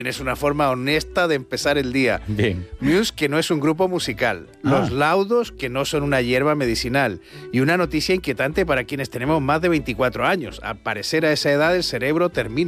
Es una forma honesta de empezar el día. Bien. Muse, que no es un grupo musical. Los laudos, que no son una hierba medicinal. Y una noticia inquietante para quienes tenemos más de 24 años. Al parecer, a esa edad el cerebro termina